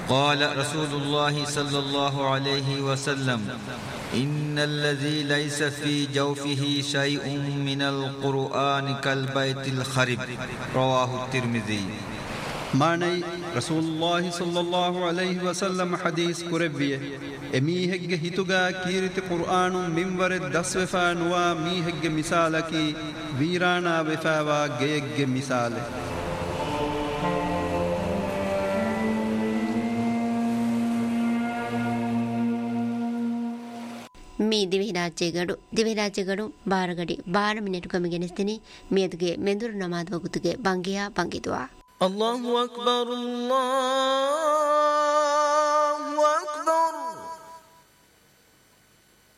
قال رسول الله صلى الله عليه وسلم إن الذي ليس في جوفه شيء من القرآن كالبيت الخرب رواه الترمذي. ماني رسول الله صلى الله عليه وسلم حديث كربيه اميهگ هيتوغا كيرت قرآن منبر دسوفا نوا ميهگ مثالكي ويرانا وفاوا گيگ مثال. මේ දිවිරාජ්‍යගඩු බාරගඩි 12 මිනිටුකම ගෙනස්තිනි මියදුගේ මෙඳුරු නමාද වගුතුගේ බංගියා බංගිතුවා. الله أكبر الله